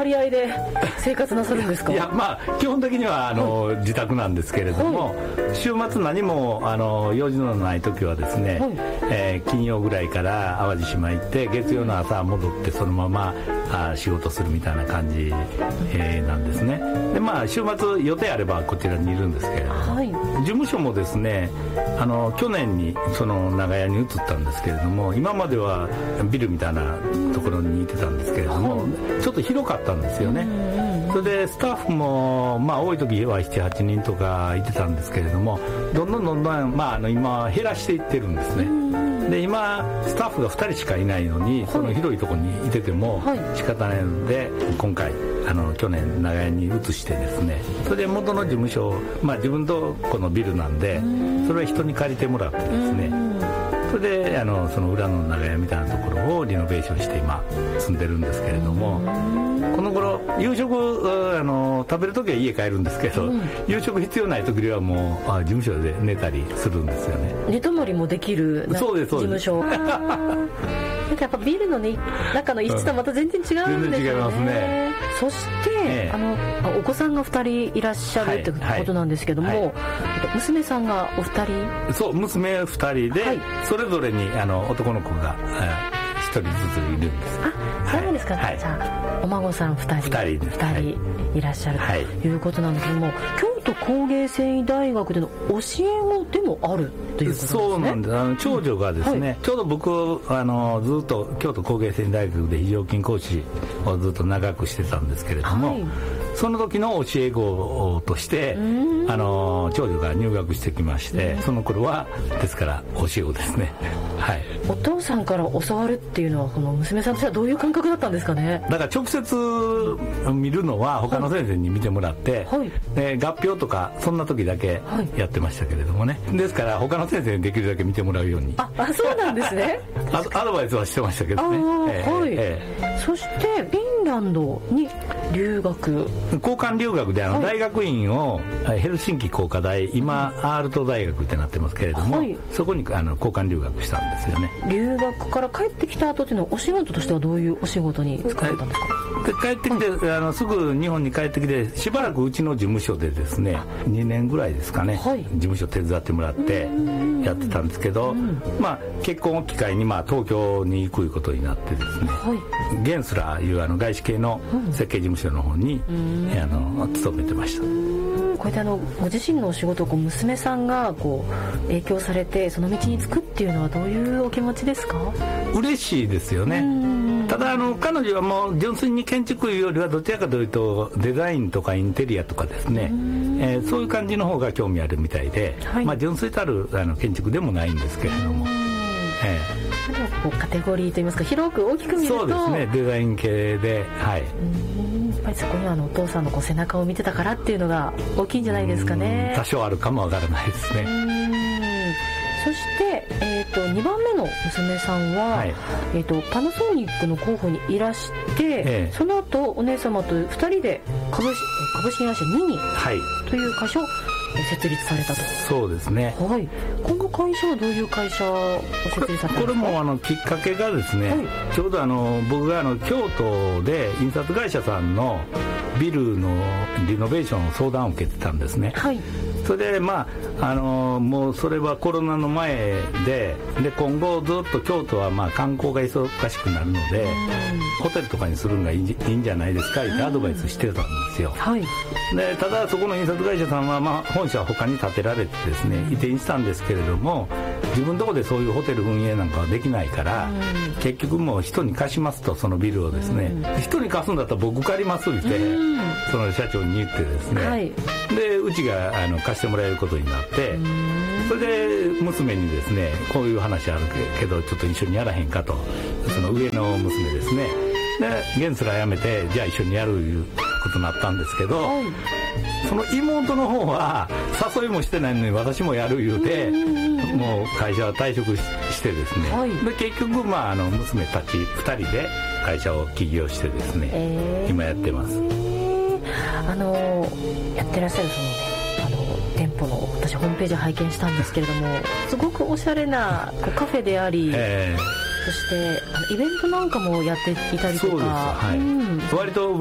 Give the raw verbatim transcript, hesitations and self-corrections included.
り合いで生活なさるんですか？ いや、まあ基本的にはあの、はい、自宅なんですけれども、はい、週末何もあの用事のない時はですね、はい、えー、金曜ぐらいから淡路島行って月曜の朝戻ってそのままあ仕事するみたいな感じ、えー、なんですね。で、まあ週末予定あればこちらにいるんですけれども、はい、事務所もですね、あの去年にその長屋に移ったんですけれども、今まではビルみたいなところにいてたんですけれども、はい、ちょっと広かったんですよね。それでスタッフも、まあ、多い時はななはちにんとかいてたんですけれども、どんどんどんどん、まあ、あの今減らしていってるんですね。で、今スタッフがふたりしかいないのに、その広いところにいてても仕方ないので、今回あの去年長屋に移してですね、それで元の事務所、まあ、自分とこのビルなんで、それは人に借りてもらってですね、それであのその裏の長屋みたいなところをリノベーションして今住んでるんですけれども、この頃夕食あの食べる時は家帰るんですけど、うん、夕食必要ない時にはもうあ事務所で寝たりするんですよね。 寝泊まりもできるなそうですそうです事務所なんかやっぱビルの、ね、中の一室とはまた全然違うんですよね、うん、全然違いますね。そして、ええ、あのお子さんがふたりいらっしゃるってことなんですけども、はいはい、娘さんがおふたり？ そう娘ふたりで、はい、それぞれにあの男の子がひとりずついるんです。 あ、そうですか、はい、じゃあお孫さんふたりふたりです、 ふたりいらっしゃるということなんですけども、はい、京都工芸繊維大学での教え子でもあるということですね。 そうなんです。あの長女がですね、うん、はい、ちょうど僕あのずっと京都工芸繊維大学で非常勤講師をずっと長くしてたんですけれども、はい、その時の教え子としてあの長女が入学してきまして、その頃はですから教え子ですね。はい、 お父さんから教わるっていうのはこの娘さんとしてはどういう感覚だったんですかね？ だから直接見るのは他の先生に見てもらって、はい、で合評とかそんな時だけやってましたけれどもね、はい、ですから他の先生にできるだけ見てもらうように。 ああ、そうなんですねアドバイスはしてましたけどね。 えーはい、えー、そしてフィンランドに留学、 交換留学であの大学院を、はい、ヘルシンキ工科大、今アールト大学ってなってますけれども、はい、そこにあの交換留学したんですよね。 留学から帰ってきた後っていうのはお仕事としてはどういうお仕事に使われたんですか？ で帰ってきて、はい、あのすぐ日本に帰ってきてしばらくうちの事務所でですねにねんぐらいですかね、はい、事務所手伝ってもらってやってたんですけど、まあ、結婚を機会に、まあ、東京に行くことになってですね、はい、ゲンスラーいうあの外資系の設計事務所の方に、うん、あの勤めてました。 こうやってあのご自身のお仕事をこう娘さんがこう影響されてその道に就くっていうのはどういうお気持ちですか？ 嬉しいですよね。ただあの彼女はもう純粋に建築よりはどちらかというとデザインとかインテリアとかですね、えー、そういう感じの方が興味あるみたいで、はい、まあ、純粋たるあの建築でもないんですけれども、えー、でもこうカテゴリーといいますか広く大きく見るとそうですね、デザイン系で、はい、 うんやっぱりそこにはあのお父さんのこう背中を見てたからっていうのが大きいんじゃないですかね。 多少あるかもわからないですね。 そして、えー、とにばんめの娘さんは、はい、えー、とパナソニックの候補にいらして、ええ、その後お姉様とふたりで株式株式会社ニニという会社を設立されたと。 そうですね、 はい、この会社はどういう会社を設立されたんですか？ これもあのきっかけがですね、はい、ちょうどあの僕があの京都で印刷会社さんのビルのリノベーションの相談を受けてたんですね。はい、それでまああのもうそれはコロナの前でで今後ずっと京都はまあ観光が忙しくなるのでホテルとかにするのがいいいいんじゃないですかってアドバイスしてたんですよ。はい、でただそこの印刷会社さんは、まあ、本社は他に建てられてですね移転したんですけれども自分のところでそういうホテル運営なんかはできないから結局もう人に貸しますとそのビルをですね人に貸すんだったら僕借りますってその社長に言ってですね、はい、でうちがあの貸してもらえることになってそれで娘にですねこういう話あるけどちょっと一緒にやらへんかとその上の娘ですねでゲンスラー辞めてじゃあ一緒にやるいうことになったんですけど、はい、その妹の方は誘いもしてないのに私もやる言うてもう会社は退職してですね、はい、で結局、まあ、あの娘たちふたりで会社を起業してですね、えー、今やってます。 あのやってらっしゃるそのねあの店舗の私ホームページ拝見したんですけれどもすごくおしゃれなこうカフェであり、えー、そしてあのイベントなんかもやっていたりとかそうです、はい、うん、割と